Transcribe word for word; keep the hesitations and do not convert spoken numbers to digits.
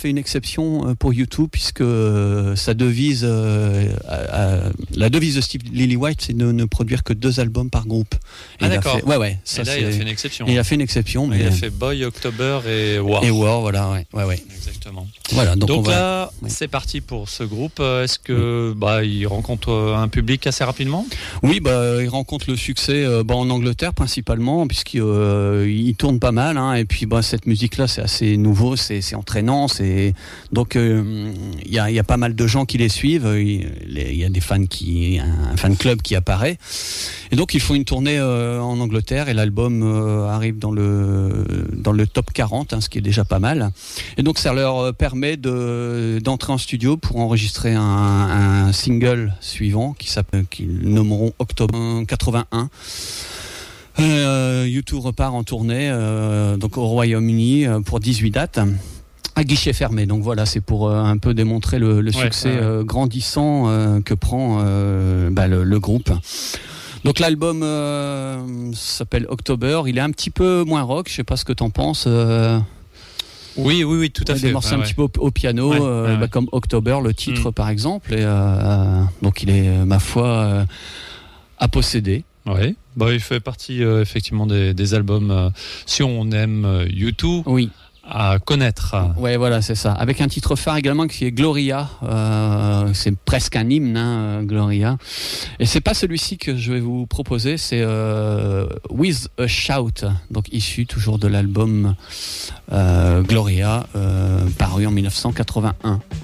fait une exception pour U deux puisque sa devise, euh, à, à, la devise de Steve Lillywhite, c'est de ne produire que deux albums par groupe. Et ah d'accord. Fait, ouais ouais. Ça, et là, c'est, il a fait une exception. Il a fait une exception, mais il a fait Boy, October et War. Et War, voilà, ouais, ouais, ouais. Exactement. Voilà. Donc, donc on là, va... ouais. c'est parti pour ce groupe. Est-ce que oui. bah il rencontre un public assez rapidement? Oui, bah il rencontre le succès euh, bah, en Angleterre principalement, puisqu'il euh, il tourne pas mal, hein, et puis bah cette musique-là, c'est assez nouveau, c'est, c'est entraînant, c'est donc il euh, y a il y a pas mal de gens qui les suivent. Il y, y a des fans qui, un fan club qui apparaît, et donc ils font une tournée euh, en Angleterre, et l'album euh, arrive dans le dans le top quarante, hein, ce qui est déjà pas mal. Et donc ça leur permet de d'entrer en studio pour enregistrer un, un single suivant qui s'appelle, qu'ils nommeront Octobre quatre-vingt-un. Euh, U deux repart en tournée euh, donc au Royaume-Uni euh, pour dix-huit dates à guichet fermé. Donc voilà, c'est pour euh, un peu démontrer le, le ouais, succès ouais. Euh, grandissant euh, que prend euh, bah, le, le groupe. Donc l'album euh, s'appelle October. Il est un petit peu moins rock. Je sais pas ce que t'en penses. Euh... Oui, oui, oui, tout à fait. Des morceaux ouais, un ouais. petit peu au, au piano, ouais, euh, ouais, bah, ouais. comme October, le titre mm. par exemple. Et, euh, donc il est, ma foi, euh, à posséder. Oui, bah, il fait partie euh, effectivement des, des albums, euh, si on aime euh, U deux, oui. à connaître. Ouais, voilà, c'est ça. Avec un titre phare également qui est Gloria. Euh, c'est presque un hymne, hein, Gloria. Et c'est pas celui-ci que je vais vous proposer, c'est euh, With a Shout, donc issu toujours de l'album euh, Gloria, euh, paru en dix-neuf cent quatre-vingt-un.